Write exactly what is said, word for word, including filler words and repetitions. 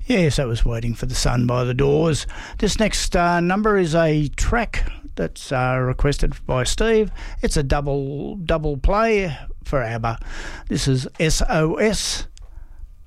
Yes, I was Waiting for the Sun by The Doors. This next uh, number is a track that's uh, requested by Steve. It's a double double play for ABBA. This is S O S